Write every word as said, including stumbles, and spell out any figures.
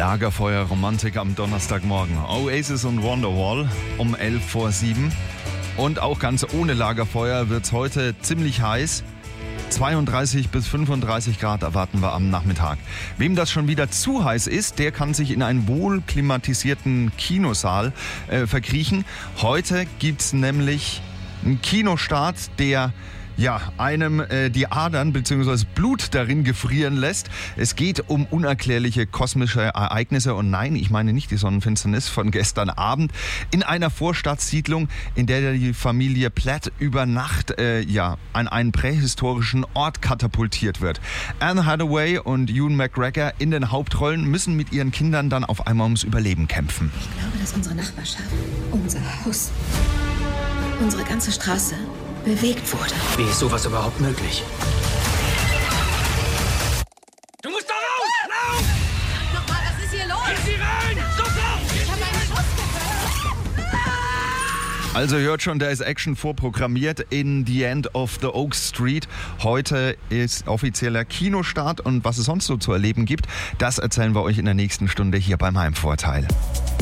Lagerfeuerromantik am Donnerstagmorgen. Oasis und Wonderwall um elf vor sieben. Und auch ganz ohne Lagerfeuer wird es heute ziemlich heiß. zweiunddreißig bis fünfunddreißig Grad erwarten wir am Nachmittag. Wem das schon wieder zu heiß ist, der kann sich in einen wohlklimatisierten Kinosaal äh, verkriechen. Heute gibt es nämlich einen Kinostart, der ja, einem äh, die Adern bzw. Blut darin gefrieren lässt. Es geht um unerklärliche kosmische Ereignisse und nein, ich meine nicht die Sonnenfinsternis von gestern Abend. In einer Vorstadtsiedlung, in der die Familie Platt über Nacht äh, ja, an einen prähistorischen Ort katapultiert wird. Anne Hathaway und Ewan McGregor in den Hauptrollen müssen mit ihren Kindern dann auf einmal ums Überleben kämpfen. Ich glaube, dass unsere Nachbarschaft, unser Haus, unsere ganze Straße bewegt wurde. Wie ist sowas überhaupt möglich? Du musst da raus! Lauf! Nochmal, was ist hier los? Geh sie rein! Sofort! Ich habe einen Schuss gehört. Also hört schon, da ist Action vorprogrammiert in The End of the Oak Street. Heute ist offizieller Kinostart und was es sonst so zu erleben gibt, das erzählen wir euch in der nächsten Stunde hier beim Heimvorteil.